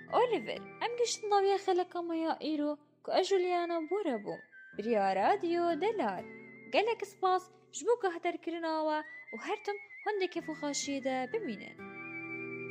أوليفر ئەم گشتنەوەیە خەلەکەمەیە ئیرۆ کە ئەژولیانە بۆرە بووم بریا رادیۆ دەلار گەلێک سپاس ji bo guhdarkirinawe û her tim hindekî fixweşiyê de bimînin.